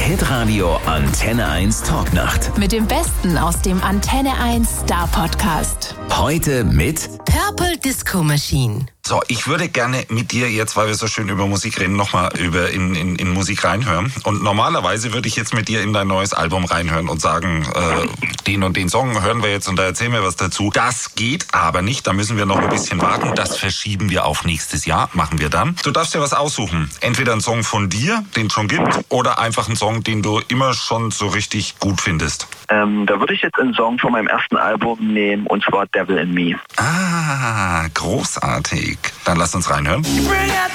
Hitradio Antenne 1 Talknacht. Mit dem Besten aus dem Antenne 1 Star Podcast. Heute mit Purple Disco Machine. So, ich würde gerne mit dir jetzt, weil wir so schön über Musik reden, nochmal in Musik reinhören. Und normalerweise würde ich jetzt mit dir in dein neues Album reinhören und sagen, den und den Song hören wir jetzt und da erzählen wir was dazu. Das geht aber nicht, da müssen wir noch ein bisschen warten. Das verschieben wir auf nächstes Jahr, machen wir dann. Du darfst dir was aussuchen. Entweder ein Song von dir, den es schon gibt, oder einfach ein Song, den du immer schon so richtig gut findest. Da würde ich jetzt einen Song von meinem ersten Album nehmen, und zwar Devil in Me. Ah, großartig. Dann lass uns reinhören. Bring out